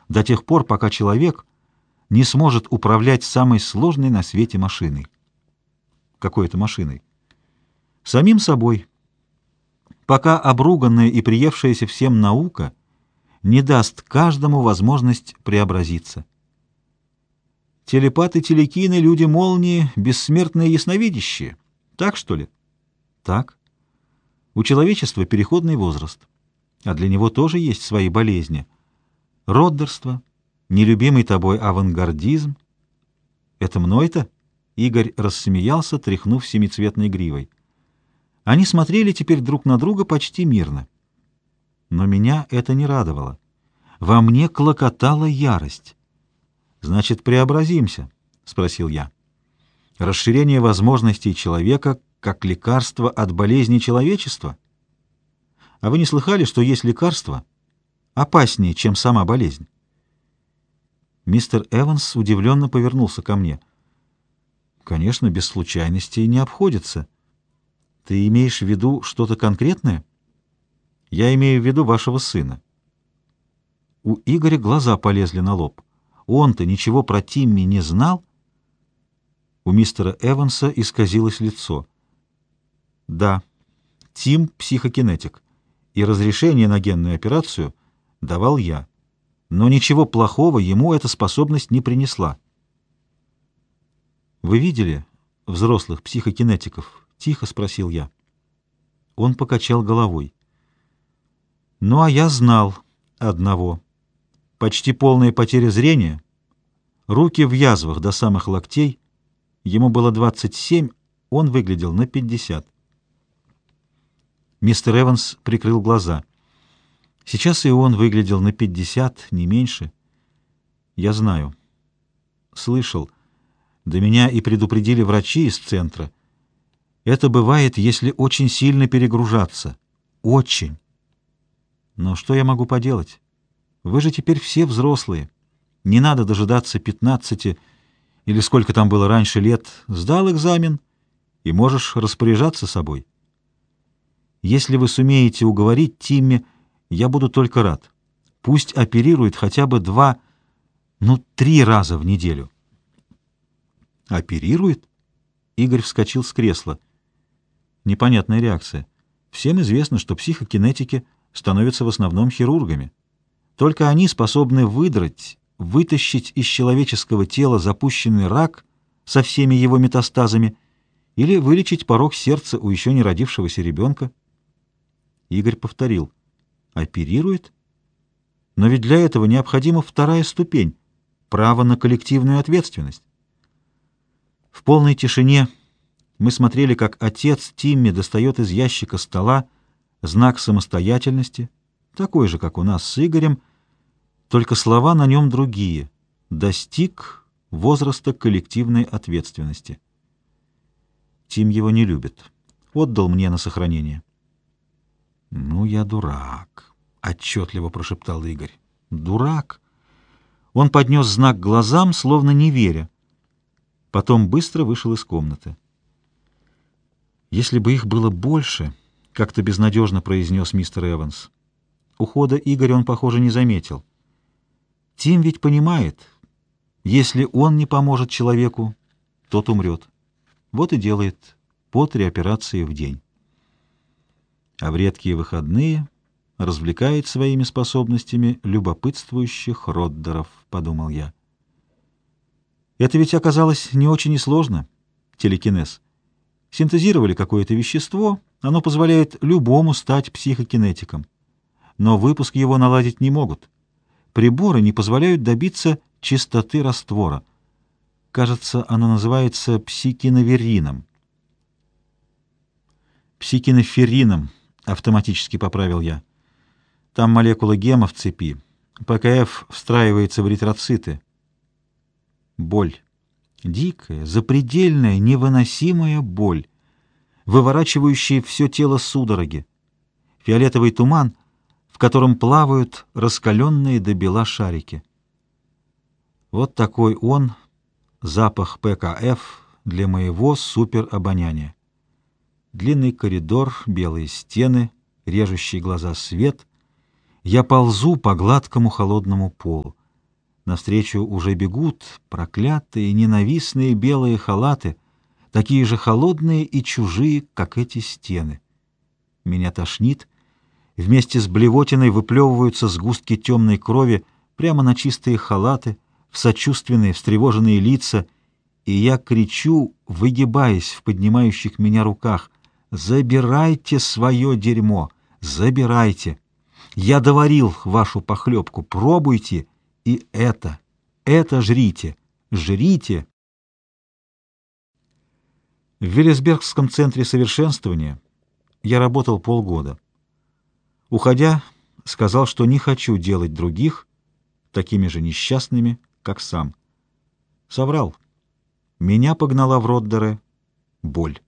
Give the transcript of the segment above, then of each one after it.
до тех пор, пока человек не сможет управлять самой сложной на свете машиной. Какой это машиной? Самим собой. Пока обруганная и приевшаяся всем наука не даст каждому возможность преобразиться. Телепаты, телекины, люди-молнии, бессмертные ясновидящие. Так, что ли? Так. У человечества переходный возраст, а для него тоже есть свои болезни. Роддерство, нелюбимый тобой авангардизм. Это мной-то? Игорь рассмеялся, тряхнув семицветной гривой. Они смотрели теперь друг на друга почти мирно. Но меня это не радовало. Во мне клокотала ярость. «Значит, преобразимся?» — спросил я. «Расширение возможностей человека как лекарство от болезни человечества? А вы не слыхали, что есть лекарство опаснее, чем сама болезнь?» Мистер Эванс удивленно повернулся ко мне. «Конечно, без случайностей не обходится. Ты имеешь в виду что-то конкретное?» «Я имею в виду вашего сына». У Игоря глаза полезли на лоб. Он-то ничего про Тимми не знал? У мистера Эванса исказилось лицо. Да, Тим — психокинетик, и разрешение на генную операцию давал я. Но ничего плохого ему эта способность не принесла. «Вы видели взрослых психокинетиков?» — тихо спросил я. Он покачал головой. «Ну, а я знал одного. Почти полная потеря зрения, руки в язвах до самых локтей. Ему было 27, он выглядел на 50. Мистер Эванс прикрыл глаза. Сейчас и он выглядел на 50, не меньше. Я знаю. Слышал. До меня и предупредили врачи из центра. Это бывает, если очень сильно перегружаться. Очень. Но что я могу поделать? Вы же теперь все взрослые. Не надо дожидаться 15 или сколько там было раньше лет. Сдал экзамен и можешь распоряжаться собой. Если вы сумеете уговорить Тимми, я буду только рад. Пусть оперирует хотя бы 2, 3 раза в неделю. Оперирует? Игорь вскочил с кресла. Непонятная реакция. Всем известно, что психокинетики становятся в основном хирургами. Только они способны вытащить из человеческого тела запущенный рак со всеми его метастазами или вылечить порок сердца у еще не родившегося ребенка. Игорь повторил. Оперирует? Но ведь для этого необходима вторая ступень — право на коллективную ответственность. В полной тишине мы смотрели, как отец Тимми достает из ящика стола знак самостоятельности, такой же, как у нас с Игорем, только слова на нем другие. Достиг возраста коллективной ответственности. Тим его не любит. Отдал мне на сохранение. «Ну, я дурак», — отчетливо прошептал Игорь. «Дурак». Он поднес знак к глазам, словно не веря. Потом быстро вышел из комнаты. «Если бы их было больше», — как-то безнадежно произнес мистер Эванс. Ухода Игоря он, похоже, не заметил. Тим ведь понимает, если он не поможет человеку, тот умрет. Вот и делает по 3 операции в день. А в редкие выходные развлекает своими способностями любопытствующих роддеров, подумал я. Это ведь оказалось не очень и сложно, телекинез. Синтезировали какое-то вещество, оно позволяет любому стать психокинетиком. Но выпуск его наладить не могут. Приборы не позволяют добиться чистоты раствора. Кажется, оно называется псикиноверином. Псикиноферином, автоматически поправил я. Там молекула гема в цепи. ПКФ встраивается в эритроциты. Боль. Дикая, запредельная, невыносимая боль, выворачивающая все тело судороги. Фиолетовый туман, в котором плавают раскаленные до бела шарики. Вот такой он, запах ПКФ для моего суперобоняния. Длинный коридор, белые стены, режущий глаза свет. Я ползу по гладкому холодному полу. Навстречу уже бегут проклятые, ненавистные белые халаты, такие же холодные и чужие, как эти стены. Меня тошнит. Вместе с блевотиной выплевываются сгустки темной крови прямо на чистые халаты, в сочувственные, встревоженные лица, и я кричу, выгибаясь в поднимающих меня руках: «Забирайте свое дерьмо! Забирайте! Я доварил вашу похлебку, пробуйте, и это жрите! Жрите!» В Виллисбергском центре совершенствования я работал полгода. Уходя, сказал, что не хочу делать других такими же несчастными, как сам. Соврал. Меня погнала в Роддере боль.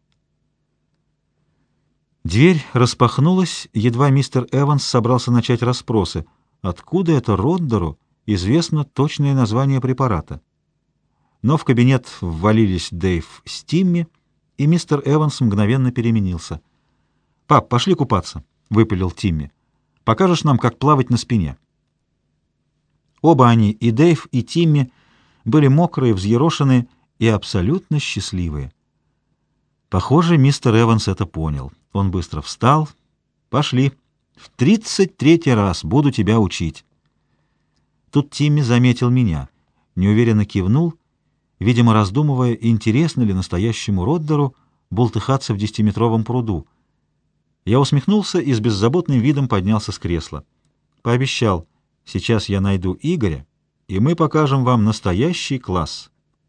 Дверь распахнулась, едва мистер Эванс собрался начать расспросы. Откуда это Роддеру известно точное название препарата? Но в кабинет ввалились Дэйв с Тимми, и мистер Эванс мгновенно переменился. «Пап, пошли купаться», — выпалил Тимми. «Покажешь нам, как плавать на спине». Оба они, и Дэйв, и Тимми, были мокрые, взъерошенные и абсолютно счастливые. Похоже, мистер Эванс это понял. Он быстро встал. «Пошли. В 33-й раз буду тебя учить». Тут Тимми заметил меня, неуверенно кивнул, видимо, раздумывая, интересно ли настоящему Роддеру бултыхаться в 10-метровом пруду. Я усмехнулся и с беззаботным видом поднялся с кресла. Пообещал: «Сейчас я найду Игоря, и мы покажем вам настоящий класс».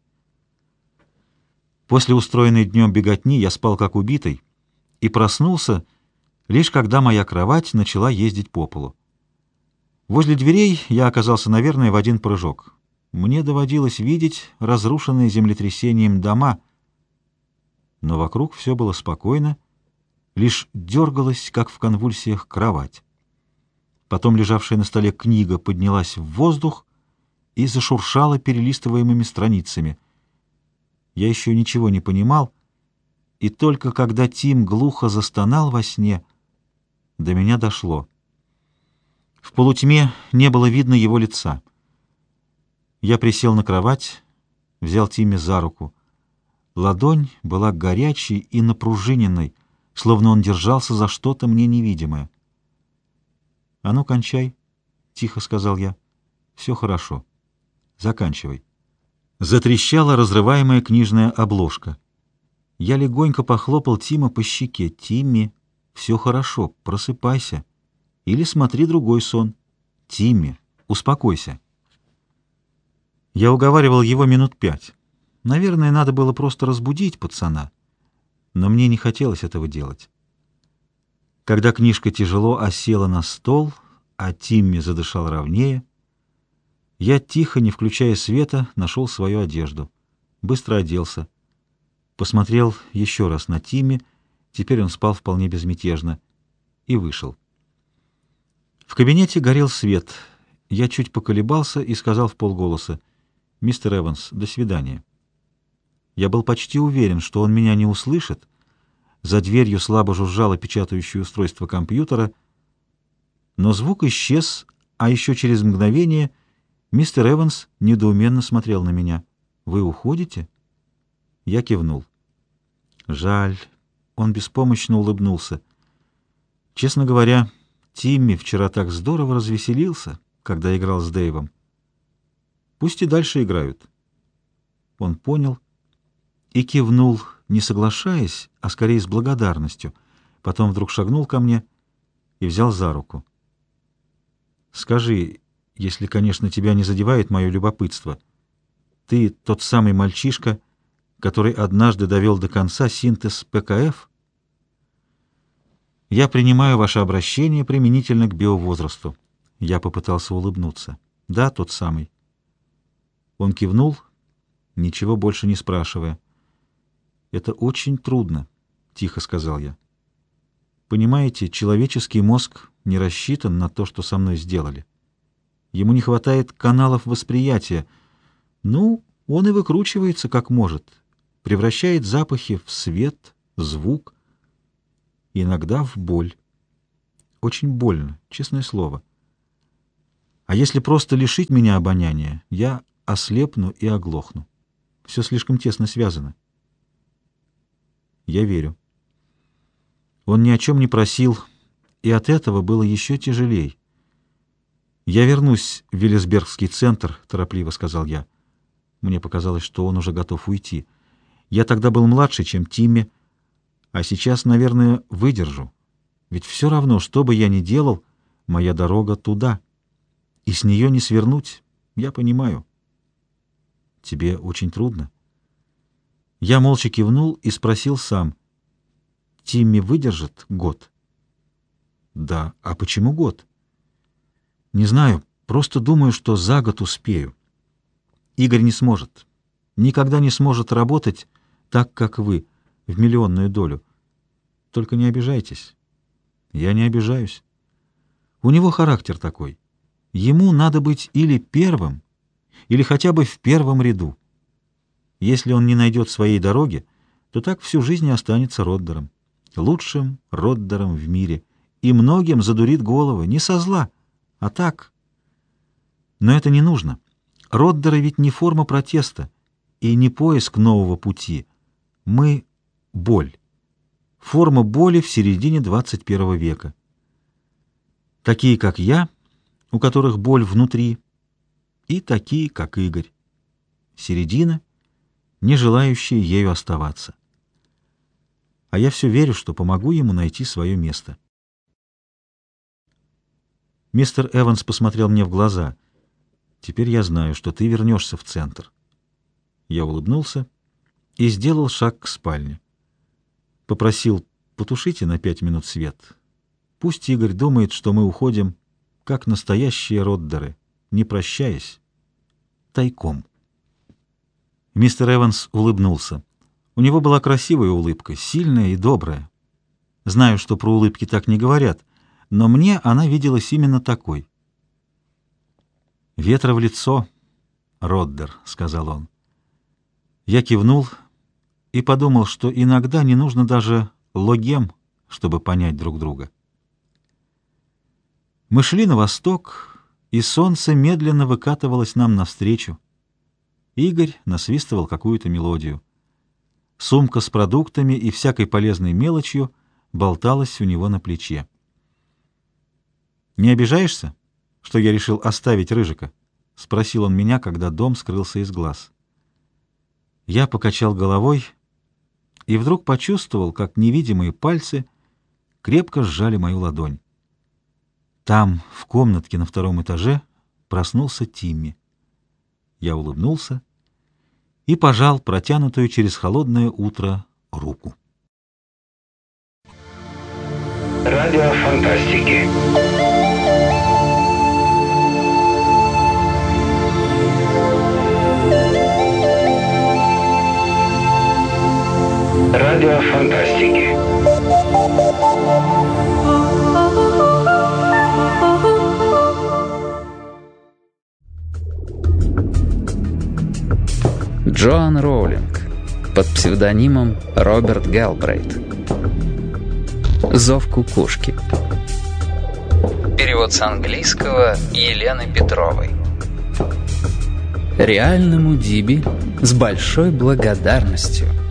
После устроенной днем беготни я спал как убитый и проснулся, лишь когда моя кровать начала ездить по полу. Возле дверей я оказался, наверное, в один прыжок. Мне доводилось видеть разрушенные землетрясением дома, но вокруг все было спокойно, лишь дергалась, как в конвульсиях, кровать. Потом лежавшая на столе книга поднялась в воздух и зашуршала перелистываемыми страницами. Я еще ничего не понимал, и только когда Тим глухо застонал во сне, до меня дошло. В полутьме не было видно его лица. Я присел на кровать, взял Тимми за руку. Ладонь была горячей и напружиненной, словно он держался за что-то мне невидимое. «А ну, кончай», — тихо сказал я. «Все хорошо. Заканчивай». Затрещала разрываемая книжная обложка. Я легонько похлопал Тима по щеке. «Тимми, все хорошо, просыпайся. Или смотри другой сон. Тимми, успокойся». Я уговаривал его минут 5. Наверное, надо было просто разбудить пацана, но мне не хотелось этого делать. Когда книжка тяжело осела на стол, а Тимми задышал ровнее, я тихо, не включая света, нашел свою одежду. Быстро оделся. Посмотрел еще раз на Тимми, теперь он спал вполне безмятежно, и вышел. В кабинете горел свет. Я чуть поколебался и сказал вполголоса: «Мистер Эванс, до свидания». Я был почти уверен, что он меня не услышит. За дверью слабо жужжало печатающее устройство компьютера, но звук исчез, а еще через мгновение мистер Эванс недоуменно смотрел на меня. «Вы уходите?» Я кивнул. «Жаль». Он беспомощно улыбнулся. «Честно говоря, Тимми вчера так здорово развеселился, когда играл с Дэйвом. Пусть и дальше играют». Он понял и кивнул, не соглашаясь, а скорее с благодарностью. Потом вдруг шагнул ко мне и взял за руку. «Скажи, если, конечно, тебя не задевает мое любопытство, ты тот самый мальчишка, который однажды довел до конца синтез ПКФ?» «Я принимаю ваше обращение применительно к биовозрасту». Я попытался улыбнуться. «Да, тот самый». Он кивнул, ничего больше не спрашивая. «Это очень трудно», — тихо сказал я. «Понимаете, человеческий мозг не рассчитан на то, что со мной сделали. Ему не хватает каналов восприятия. Ну, он и выкручивается как может, превращает запахи в свет, звук, иногда в боль. Очень больно, честное слово». А если просто лишить меня обоняния, я ослепну и оглохну. Все слишком тесно связано. Я верю. Он ни о чем не просил, и от этого было еще тяжелей. «Я вернусь в Виллисбергский центр», — торопливо сказал я. Мне показалось, что он уже готов уйти. Я тогда был младше, чем Тимми, а сейчас, наверное, выдержу. Ведь все равно, что бы я ни делал, моя дорога туда. И с нее не свернуть, я понимаю. Тебе очень трудно? Я молча кивнул и спросил сам. Тимми выдержит год? Да, а почему год? Не знаю, просто думаю, что за год успею. Игорь не сможет, никогда не сможет работать так, как вы, в миллионную долю. Только не обижайтесь. Я не обижаюсь. У него характер такой. Ему надо быть или первым, или хотя бы в первом ряду. Если он не найдет своей дороги, то так всю жизнь и останется Роддером. Лучшим Роддером в мире. И многим задурит головы, не со зла, а так. Но это не нужно. Роддеры ведь не форма протеста и не поиск нового пути. Мы — боль. Форма боли в середине 21 века. Такие, как я, у которых боль внутри, и такие, как Игорь. Середина, не желающая ею оставаться. А я все верю, что помогу ему найти свое место. Мистер Эванс посмотрел мне в глаза. «Теперь я знаю, что ты вернешься в центр». Я улыбнулся и сделал шаг к спальне. Попросил: «Потушите на 5 минут свет. Пусть Игорь думает, что мы уходим, как настоящие Роддеры, не прощаясь, тайком». Мистер Эванс улыбнулся. У него была красивая улыбка, сильная и добрая. Знаю, что про улыбки так не говорят, но мне она виделась именно такой. «Ветра в лицо, Роддер», — сказал он. Я кивнул и подумал, что иногда не нужно даже логем, чтобы понять друг друга. Мы шли на восток, и солнце медленно выкатывалось нам навстречу. Игорь насвистывал какую-то мелодию. Сумка с продуктами и всякой полезной мелочью болталась у него на плече. «Не обижаешься, что я решил оставить Рыжика?» — спросил он меня, когда дом скрылся из глаз. Я покачал головой и вдруг почувствовал, как невидимые пальцы крепко сжали мою ладонь. Там, в комнатке на 2-м этаже, проснулся Тимми. Я улыбнулся и пожал протянутую через холодное утро руку. Радио фантастики. Радио фантастики. Джоан Роулинг под псевдонимом Роберт Гэлбрейт. «Зов кукушки». Перевод с английского Елены Петровой. Реальному Диби с большой благодарностью